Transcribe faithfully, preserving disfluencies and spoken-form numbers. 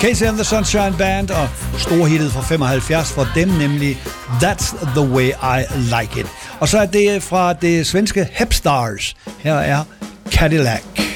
Casey and the Sunshine Band og storhittet fra femoghalvfjerds for dem, nemlig That's the Way I Like It. Og så er det fra det svenske Hepstars. Her er Cadillac.